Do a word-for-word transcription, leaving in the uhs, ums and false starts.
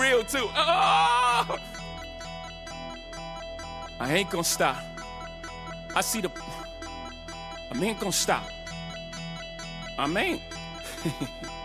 real too. Oh! I ain't gonna stop. I see the. I ain't gonna stop. I ain't.